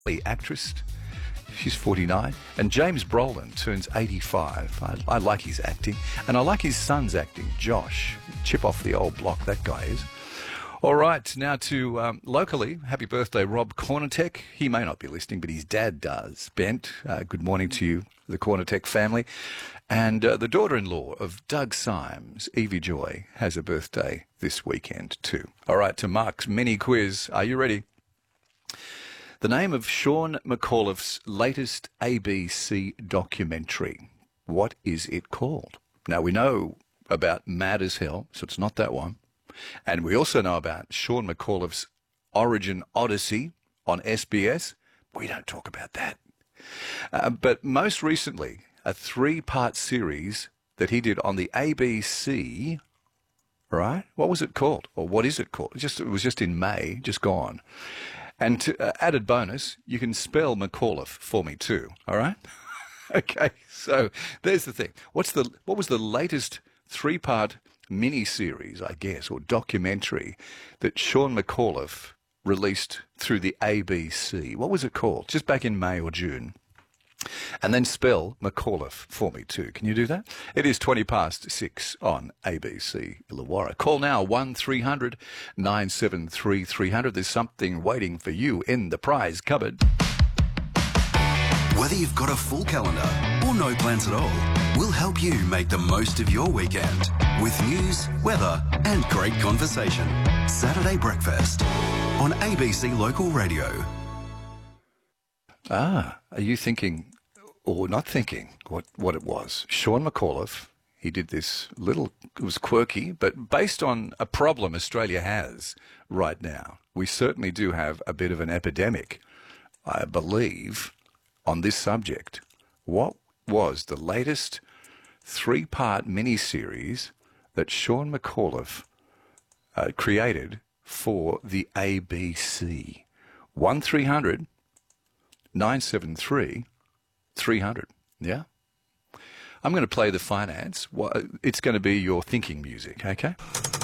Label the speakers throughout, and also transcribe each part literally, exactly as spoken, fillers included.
Speaker 1: actress. She's forty-nine. And James Brolin turns eighty-five. I, I like his acting. And I like his son's acting, Josh. Chip off the old block, that guy is. All right, now to um, locally, happy birthday, Rob Cornatech. He may not be listening, but his dad does. Bent, uh, good morning to you, the Cornatech family. And uh, the daughter-in-law of Doug Symes, Evie Joy, has a birthday this weekend too. All right, to Mark's mini quiz. Are you ready? The name of Sean McAuliffe's latest A B C documentary. What is it called? Now, we know about Mad as Hell, so it's not that one. And we also know about Sean McAuliffe's Origin Odyssey on S B S. We don't talk about that. Uh, but most recently, a three-part series that he did on the A B C, right? What was it called? Or what is it called? It, just, it was just in May, just gone. And to, uh, added bonus, you can spell McAuliffe for me too, all right? Okay, so there's the thing. What's the What was the latest three-part mini-series, I guess, or documentary that Sean McAuliffe released through the A B C? What was it called? Just back in May or June. And then spell McAuliffe for me too. Can you do that? It is twenty past six on A B C Illawarra. Call now one three hundred nine seven three three hundred. There's something waiting for you in the prize cupboard.
Speaker 2: Whether you've got a full calendar or no plans at all, we'll help you make the most of your weekend with news, weather and great conversation. Saturday Breakfast on A B C Local Radio.
Speaker 1: Ah, are you thinking, or not thinking, what, what it was? Sean McAuliffe, he did this little, it was quirky, but based on a problem Australia has right now. We certainly do have a bit of an epidemic, I believe, on this subject. What was the latest three-part mini-series that Sean McAuliffe uh, created for the A B C? one three hundred nine seven three three hundred. Yeah? I'm going to play the finance. It's going to be your thinking music, okay?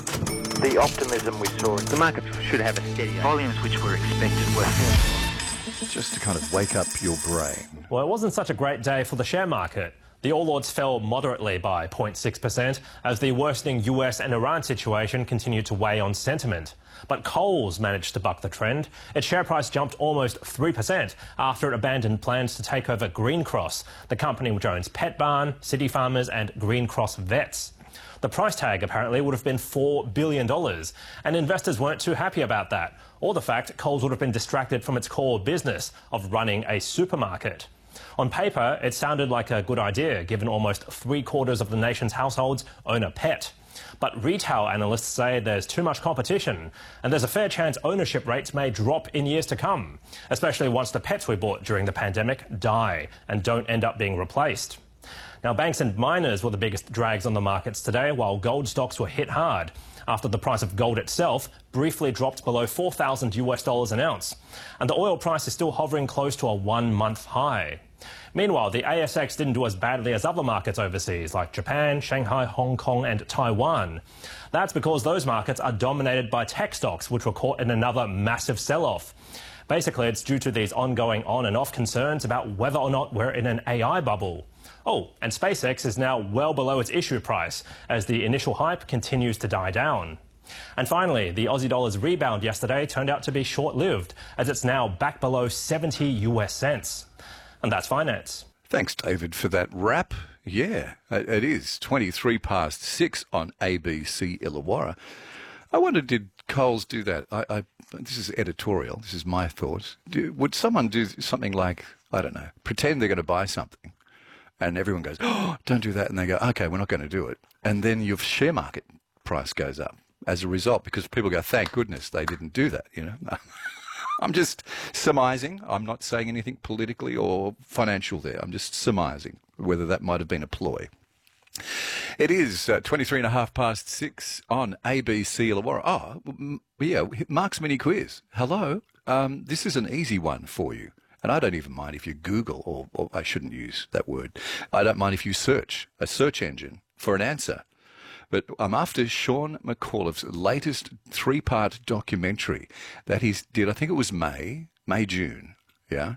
Speaker 3: The optimism we saw, the market should have a steady volumes which were expected were.
Speaker 1: Just to kind of wake up your brain.
Speaker 4: Well, it wasn't such a great day for the share market. The All Ords fell moderately by zero point six percent as the worsening U S and Iran situation continued to weigh on sentiment. But Coles managed to buck the trend. Its share price jumped almost three percent after it abandoned plans to take over Green Cross, the company which owns Pet Barn, City Farmers and Green Cross Vets. The price tag apparently would have been four billion dollars, and investors weren't too happy about that, or the fact Coles would have been distracted from its core business of running a supermarket. On paper, it sounded like a good idea, given almost three-quarters of the nation's households own a pet. But retail analysts say there's too much competition, and there's a fair chance ownership rates may drop in years to come, especially once the pets we bought during the pandemic die and don't end up being replaced. Now, banks and miners were the biggest drags on the markets today, while gold stocks were hit hard after the price of gold itself briefly dropped below four thousand US dollars an ounce. And the oil price is still hovering close to a one-month high. Meanwhile, the A S X didn't do as badly as other markets overseas, like Japan, Shanghai, Hong Kong and Taiwan. That's because those markets are dominated by tech stocks, which were caught in another massive sell-off. Basically, it's due to these ongoing on and off concerns about whether or not we're in an A I bubble. Oh, and SpaceX is now well below its issue price as the initial hype continues to die down. And finally, the Aussie dollar's rebound yesterday turned out to be short-lived, as it's now back below seventy US cents. And that's finance.
Speaker 1: Thanks, David, for that wrap. Yeah, it is twenty-three past six on A B C Illawarra. I wonder, did Coles do that? I, I, this is editorial. This is my thoughts. Do, would someone do something like, I don't know, pretend they're going to buy something, and everyone goes, oh, don't do that, and they go, okay, we're not going to do it. And then your share market price goes up as a result because people go, thank goodness they didn't do that, you know. I'm just surmising. I'm not saying anything politically or financial there. I'm just surmising whether that might have been a ploy. It is uh, twenty-three and a half past six on A B C Illawarra. Oh, m- yeah, Mark's mini quiz. Hello. Um, this is an easy one for you. And I don't even mind if you Google, or, or I shouldn't use that word. I don't mind if you search a search engine for an answer. But I'm after Sean McAuliffe's latest three-part documentary that he did, I think it was May, May, June. Yeah.